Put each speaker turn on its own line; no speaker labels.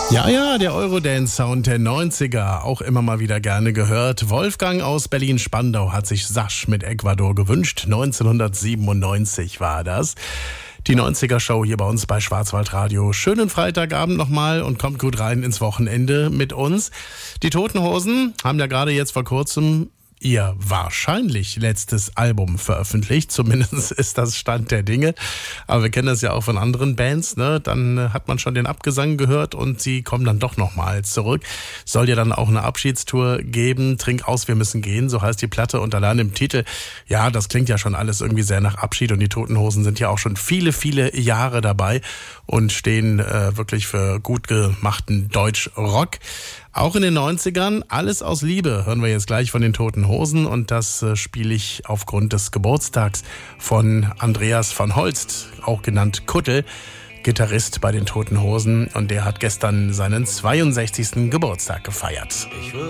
Ja, der Eurodance-Sound der 90er, auch immer mal wieder gerne gehört. Wolfgang aus Berlin-Spandau hat sich Sasch mit Ecuador gewünscht. 1997 war das. Die 90er-Show hier bei uns bei Schwarzwaldradio. Schönen Freitagabend nochmal und kommt gut rein ins Wochenende mit uns. Die Toten Hosen haben ja gerade jetzt vor kurzem ihr wahrscheinlich letztes Album veröffentlicht. Zumindest ist das Stand der Dinge. Aber wir kennen das ja auch von anderen Bands, ne? Dann hat man schon den Abgesang gehört und sie kommen dann doch nochmal zurück. Soll ja dann auch eine Abschiedstour geben. Trink aus, wir müssen gehen, so heißt die Platte. Und allein im Titel, ja, das klingt ja schon alles irgendwie sehr nach Abschied. Und die Toten Hosen sind ja auch schon viele, viele Jahre dabei und stehen wirklich für gut gemachten Deutsch-Rock. Auch in den 90ern, alles aus Liebe, hören wir jetzt gleich von den Toten Hosen. Und das spiele ich aufgrund des Geburtstags von Andreas von Holst, auch genannt Kuttel, Gitarrist bei den Toten Hosen. Und der hat gestern seinen 62. Geburtstag gefeiert.